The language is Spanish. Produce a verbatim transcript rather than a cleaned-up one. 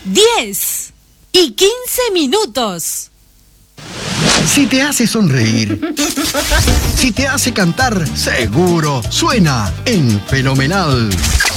diez y quince minutos. Si te hace sonreír, si te hace cantar, seguro suena en Fenomenal.